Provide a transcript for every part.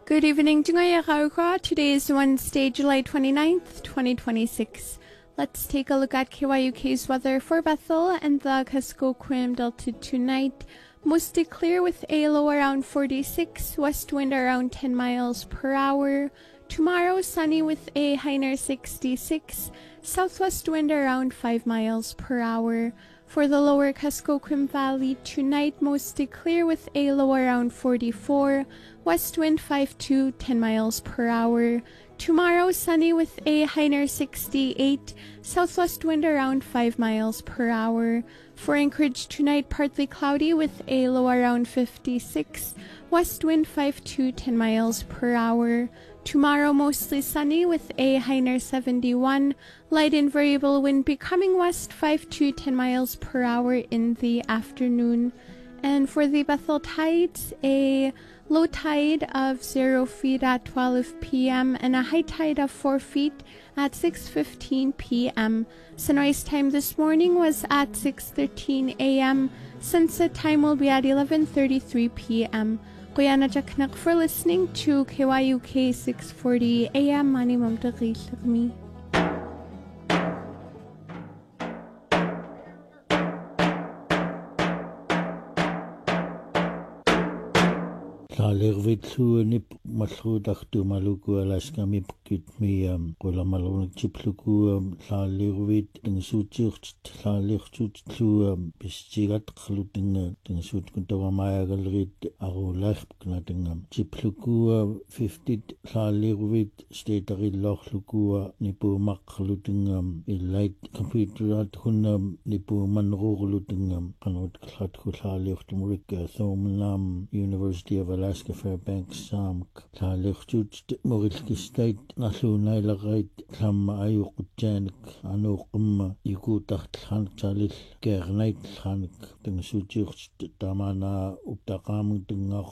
Good evening, Today is Wednesday, July 29th, 2026. Let's take a look at KYUK's weather for Bethel and the Kuskokwim Delta tonight. Mostly clear with a low around 46, west wind around 10 miles per hour. Tomorrow, sunny with a high near 66, southwest wind around 5 miles per hour. For the lower Kuskokwim Valley, tonight mostly clear with a low around 44, west wind 5 to 10 miles per hour. Tomorrow, sunny with a high near 68, southwest wind around 5 miles per hour. For Anchorage tonight, partly cloudy with a low around 56, west wind 5 to 10 miles per hour. Tomorrow, mostly sunny with a high near 71, light and variable wind becoming west 5 to 10 miles per hour in the afternoon. And for the Bethel tides, a low tide of 0 feet at 12 p.m. and a high tide of 4 feet at 6:15 p.m. Sunrise time this morning was at 6:13 a.m. Sunset time will be at 11:33 p.m. Guyana Jaknak for listening to KYUK 640 AM. Mani Mamdaghi Lagmi. Lervitlu nip malhudachtu maluku alaskami pkitmi kola malunuk chipluku lervit ting suchurt lerchutlu bistigat khluting ting sut kuntawa mayagalrit arulach knating chipluku 50 lervit staterillorluku nipu makkhluting light computer hun nipu manrugluting kanot khatku lerchtumrik thomnam University of Alaska Fairbanks tlaalirchuut morilkistait nalluunailarait tlamma ayuqutjaanik anuuqimma ikuutartlanik taalil keernait tlanik tangsuutiurt tamana uptaqaamung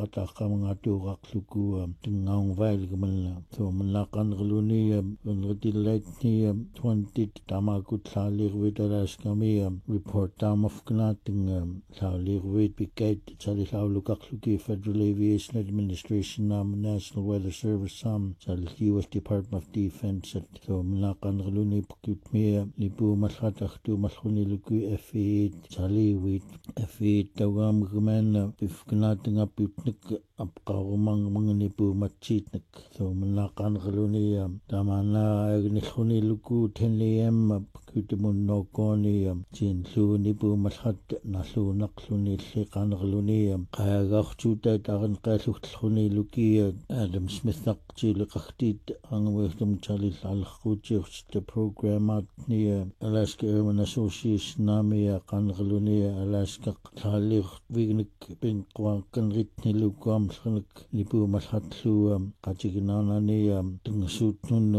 tingaaqataaqaamungatuuqarluku tingaungvailgamalla thuumannaqanrluni unritillaitni 20 tamakut tlaalirvit Alaskami report tamafknaating tlaalirvit pikait talilauluqarluki Federal Aviation Administration National Weather Service U.S. Department of Defense so mnaqanrluni pukutmia nipu malhatachtu malhuniluku F8 chaliwit F8 tawam gman pifknating aputnik apqarumang mangnipu matchitnik so mnaqanrluni tamana agnilhuniluku 10 a.m. Kutimun nokoni chinlu nipu malhat nallunaqluni liqanrluni qayagarchuta taran qallutluni luki Adam Smith naqchiliqartit angwirtum chalil alquchirch the program at ni Alaska Airmen Association nami qanrluni Alaska thalir vignik pinqwa kanritni lukum khnik nipu malhatlu qachignanani tingsutnun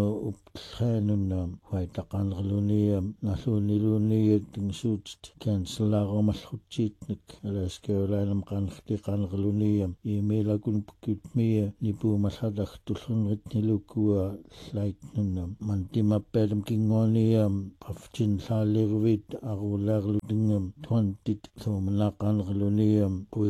upkhanun waitaqanrluni nalluniluni tingsut cancelaromalhutchitnik Alaska Airline qanrluni email akun pukutmi nipu malhadahtulnritnilukua slaitnun mantimappadam kingoni qafchin thalirvit arularlutingam 20 thumanaqanrluni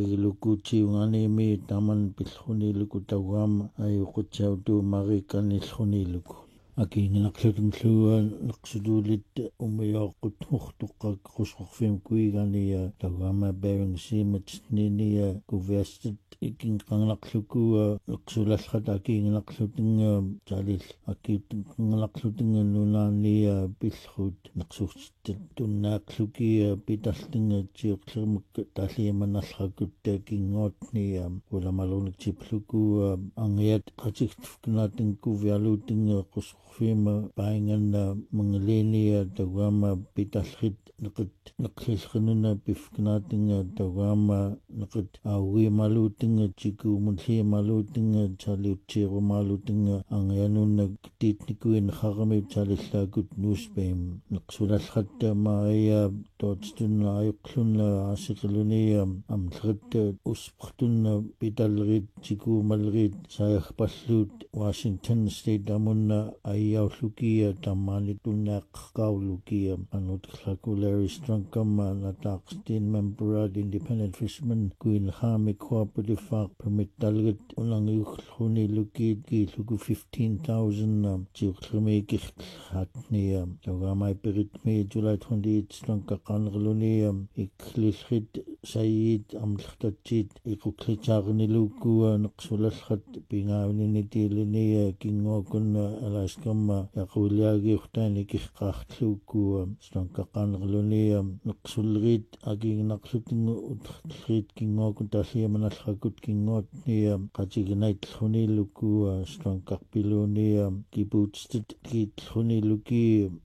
quilukuchiunganimi taman pilhuniluku ayuqutchautu marikanillhuniluku Akinaqlutungluan naqsudulit umayoqut muxtuqqak qusqorfim kuigania tawama Bering Sea matninia kuvestit ikinqanglaqluku iqsulallat akinaqlutinga talil akinaqlutinga nunania pilhut naqsuxtit tunnaqluki pitaltinga chiqlirmuk tallimanallaqut kingotnia ulamalunuk chipluku angiat qachiqtfknatin kuvialutinga qusqorfima paingana manglenia tawama pitalhit naqlilqnuna pifknatinga tawama naqit awimalutinga chikumunlimalutinga chaliutchirumalutinga angianunna titnikuin kharami chalillakut newspaim naqsulalhatta maaya totstuna ayuqlunna asiqlunia amlghat usqtunna pitalrit chikumalrit sayaqpallut Washington State amunna ayaullukia tamanitunnaqqaulukia anutlakulari Strunkam nataqstin member Independent Fishermen Queen Hami Cooperative faq permit talgit unangiulluni lukit kiluku 15,000 tiuqlumi kixhatni tagamai peritmi July 28 slanka qanrluni iklilhit sayid amlhtatjit iquklitsaarniluku neqsulalhat pingaavnini tiilini kingokun alaskama yaquliagiurtaani kiqqaartluku slanka qanrluni neqsulrit agignaqlutingu utrit kingokun talliamanallakut kingootni qatignaitlluniluku slankarpiluni kibuutstit kiitluniluki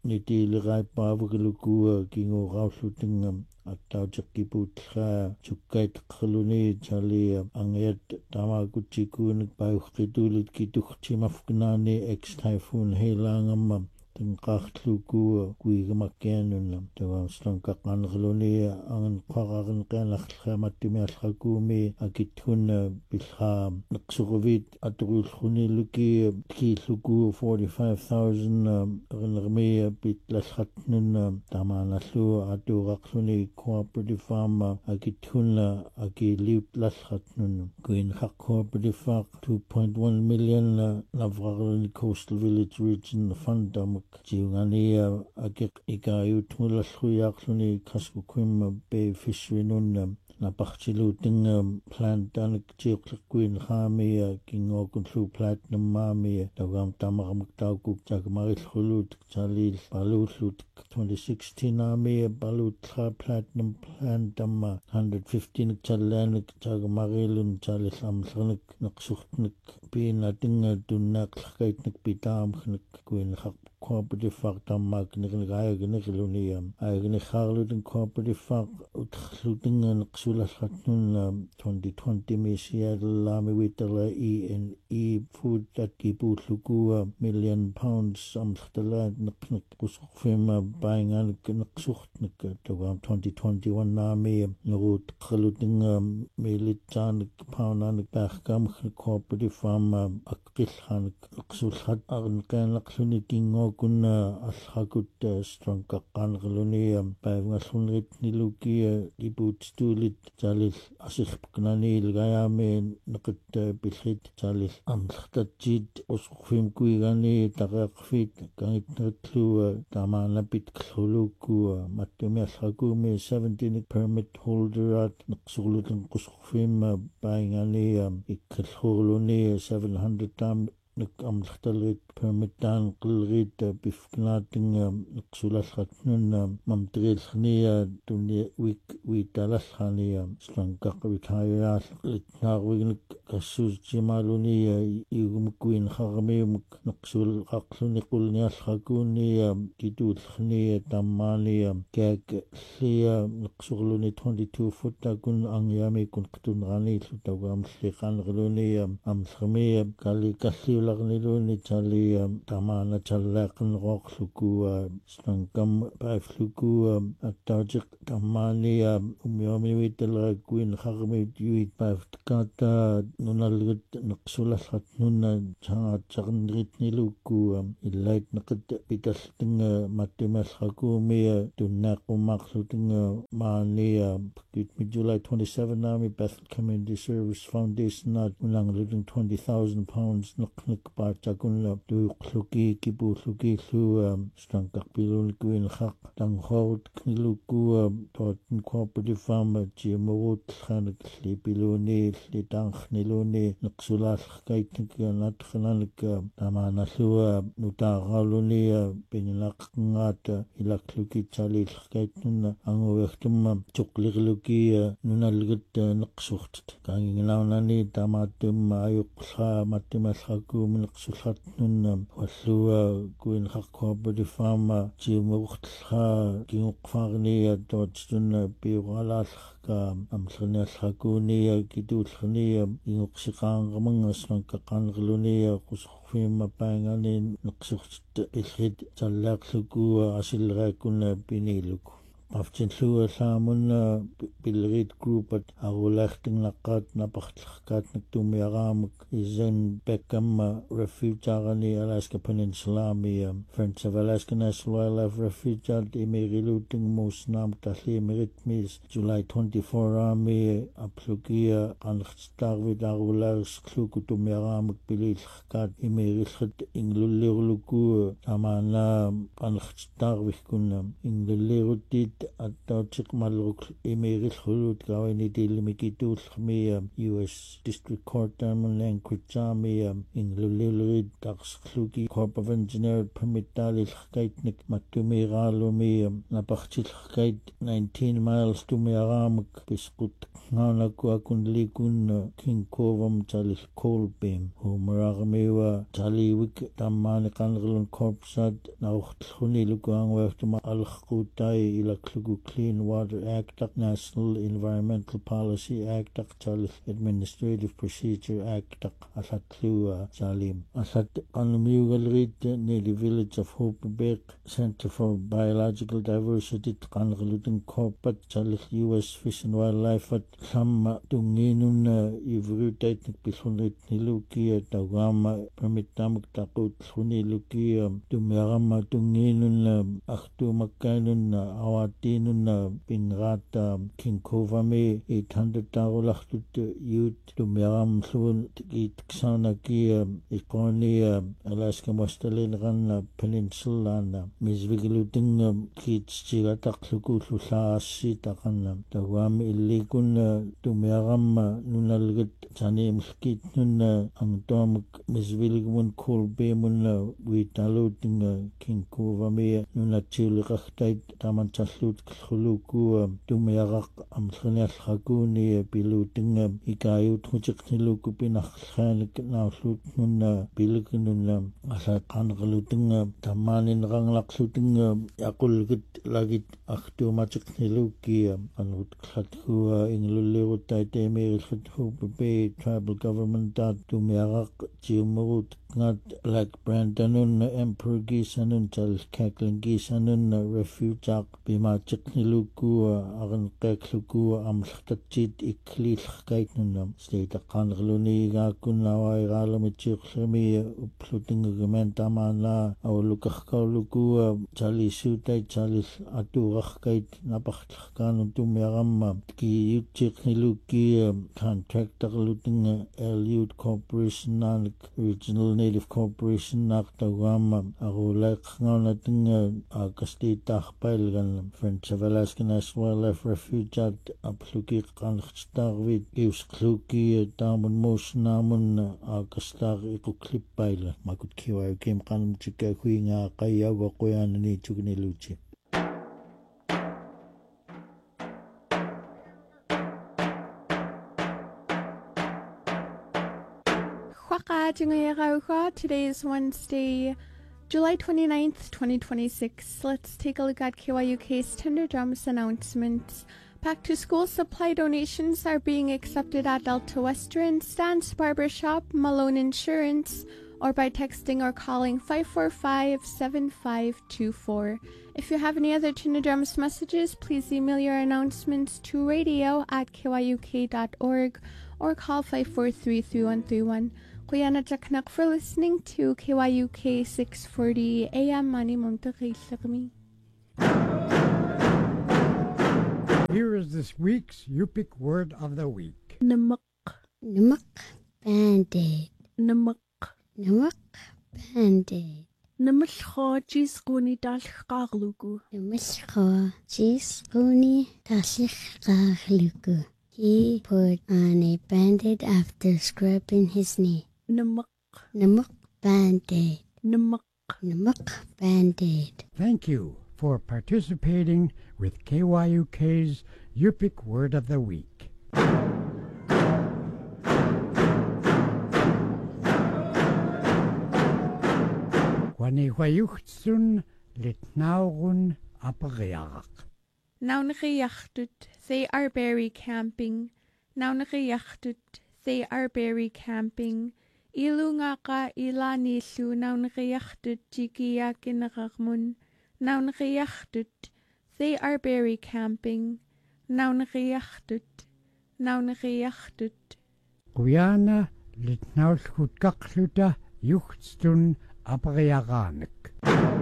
nitiiliqaippaavugluku kinguuraullutinga attauteqkipuutlra tukkaitqerluni tali angiat tamaakutikuunik paiuqqituulit kituqtimafknaani ex-typhoon heilaangamma tinqaartluku kuigamakkianunna tavaslan kaqqanerluni angan qararen qanarlamattimiallrakuumi akithunna pillra neqsuruvit aturullruniluki kiilluku 45,000 ernermi pitlallratnunna tamaanallu atuuraqluni cooperative farmer akithunna akiliutlallratnunna kuinqaq cooperative farm 2.1 million navrarluni coastal village region fund jiungania akik ikayutmulalluyaarluni kaskukwimma bay fishery nunna naparchiluutinga plantanik tiuqlerkuin raamia kingokunlu platinum maamia tagam tamarmak taukuk takmarillrulut talil paluullut 2016 aamia paluutra platinum plantamma 115 tallanik takmarilun talillamlernik neqsurtnik piinatinga tunnaaqlerkaitnik pitaamkhnik kuinqaq cooperative farm tammaak nirnigaayaginirluniam ayaginirhaarlutin cooperative farm utrlutinga neqsulallatnunna 2020 mi Seattle witala E&E food tatkipuullukua million pounds amlertalaat neqnek qusorfima painganik neqsurtnik tugam 2021 naami nerut qerlutinga militsaanik paunanik paarkamkhnik cooperative farm aqqillhanik neqsulhat arnqaanaqluni kingokunna allhakut strong kaqqanerluni paivngallunritniluki ipuutstuulit talil asirpknaniil gayaami neqit pillrit talil amlertatjit usorfim kuigani taqeaqfit kangitnertlu tamaanapit klhuluku mattumiallrakumi 17 permit holderat neqsurlutin qusorfim paingani ikkallhurluni 700 tam nek amlertalit permitaan qilrit pifknaatinga neqsulallatnunna mamtriillrnia tunni wiitalallrania slankaqvithayaal litnaarwignik kassuusimaluni iugumkuinharmiumuk neqsulqarluni qulniallrakuuni kituullrni tammaani kaak llia neqsurluni 22 futtakun angiami kun qtunraniillu taugaamlliqanerluni amllermi kalliularniluni tali tamaana tallaaqnerooqluku slankam paifluku attaujiq tammaani umiomiwitalakuin harmit yuit paiftkata nunalgut neqsulallatnunna taangatsarnritniluku illait neqit pitalltinga mattimalrakuumi tunnaaqqumaaqlutinga maani kitmi July 27 naami Bethel Community Service Foundation naat unanglutin 20,000 pounds neqnek paachakunla tuuqluki kipuullukiillu stankarpilunikuin haq tanghorut kniluku tootn cooperative farm tiimurutllhanik lipiluni litangniluni neqsulaallerkaitnik natrnanik tamaanallua nutaaraaluni pinginaqngaata ilakluki talillerkaitnunna anguvertumma tuqlirluki nunalgut neqsurtit kaangingnaunani tamaattumma ayuqqla mattimalrakuumi neqsullatnunna wallua kuinqaq cooperative farm tiimurutllha kinguqqfaarni tootsunna piuralaallerka amlerniallrakuuni kituullrni inguqsiqaanqamanga slankaqanerluni qusorfimma paingani neqsurtit illrit tallaaqluku asilleraakkunna piniiluku qaftin lua saamun bilrit group at agulachting laqat napaqtlaqat naktumiaramak izen Beckham refugee Alaska Peninsula mi Friends of Alaska National Wildlife Refuge at imiriluting musnam tahli miritmis July 24 ami aplugia qanqtarvit agulars klukutumiaramak bililqat imirilqat inglulliruluku amana qanqtarvit kunna inglullirutit attautik malruk imirilhulut gawini dilimikituulmi US District Court Anchorage inglulliruit taqsqluki Corps of Engineers permittalilqaitnik mattumiiraalumi napaqtilqait 19 miles tumiaramak pisqut nganaku akunlikun kinkovam talil coal beam humaragmiwa taliwik tammani qanrlun korpsat nauqtluni lukuangwertuma alqqutai ilaklugu Clean Water Act National Environmental Policy Act talil Administrative Procedure Act alatlu salim alat qanmiugalrit near the village of Hopebeck Center for Biological Diversity qanrlutun korpat talil US Fish and Wildlife at samma tunginun ivrutait pilhunrit niluki tawama permittamak taqut huniluki tumiarama tunginun akhtumakkanun awatinun pingrata kinkovami 800 tarulahtut youth tumiaram thun kitsanaki ikoni Alaska Western Peninsula misvigiluting kitchiga taqluku thulaasi taqanna tawami illikun tumiaram nunalgut tanim skit nun angtomak misviligmun kolbemun witaluting kinkovami nunachiliqaqtait tamantallut khuluku tumiaraq amlkhanialkhakuni piluting ikayut huchiqniluku pinaqlkhanik naullut nun pilukunun asaqanqaluting tamanin ranglaqluting yaqulgit lagit aqtumachiqniluki anut khatku inglullirutai temerilkhat Hope Tribal Government tumiaraq jiumurut ngat Black Brandanun Emperor Gisanun tal Cackling Gisanun refugee bimachiqniluku aranqeqluku amlhtatjit iklilqaitnun state qanrluni gaakun awaigalamichiqlami uplutinggumentamana awluqarqauluku talisutai talis aturaqkait napaqtlaqanun tumiaramma kiyutchiqniluki contractorluting Eliud Corporation Regional Native Corporation naqtawama agulaiqngaunating agastitaqpailgan Friends of Alaska National Wildlife Refuge at apluki qanqtarvit iusqluki tamun musnamun agastar iquklippaila makutkiwa kim qanmchika huinga qayawa qoyanani chugniluchi Today is Wednesday, July 29th, 2026. Let's take a look at KYUK's Tender Drums announcements. Back to school supply donations are being accepted at Delta Western, Stan's Barbershop, Malone Insurance, or by texting or calling 545-7524. If you have any other Tender Drums messages, please email your announcements to radio@kyuk.org or call 543-3131. Kuyana Jaknak for listening to KYUK 640 AM Mani Monterrey. Here is this week's Yupik word of the week. Namak. Namak Band-Aid. Namak. Namak Band-Aid. Namalkho jisquni dalqaqlugu. Namalkho jisquni dalqaqlugu. He put on a Band-Aid after scraping his knee. Namak. Namak Band-Aid. Namak. Namak Band-Aid. Thank you for participating with KYUK's Yupik Word of the Week. Wanihwayuchtsun litnaurun apariarak. Naunriyachtut, they are berry camping. Naunriyachtut, they are berry camping. Ilungaka ilanisu naunriyachtut jigiyakinaragmun. Naunriyachtut, They are berry camping. Naunriachtut. Naunriachtut. Guyana litnaulskut kakluta juhtstun apriaranek.